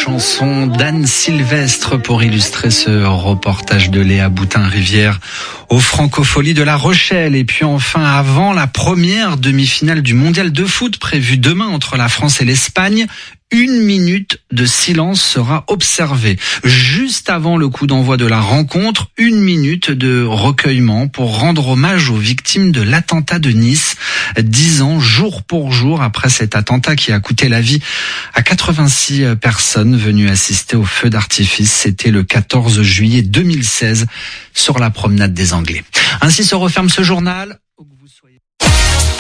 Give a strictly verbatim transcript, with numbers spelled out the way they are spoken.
chanson d'Anne Sylvestre pour illustrer ce reportage de Léa Boutin-Rivière aux Francopholies de La Rochelle. Et puis enfin, avant la première demi-finale du mondial de foot prévue demain entre la France et l'Espagne, une minute de silence sera observée. Juste avant le coup d'envoi de la rencontre, une minute de recueillement pour rendre hommage aux victimes de l'attentat de Nice, dix ans jour pour jour après cet attentat qui a coûté la vie à quatre-vingt-six personnes venues assister au feu d'artifice. C'était le quatorze juillet deux mille seize sur la promenade des Anglais. Ainsi se referme ce journal.